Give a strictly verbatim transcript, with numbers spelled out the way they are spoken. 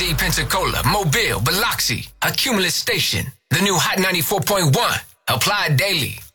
Jersey, Pensacola, Mobile, Biloxi, Accumulus Station. The new Hot ninety-four point one. Apply daily.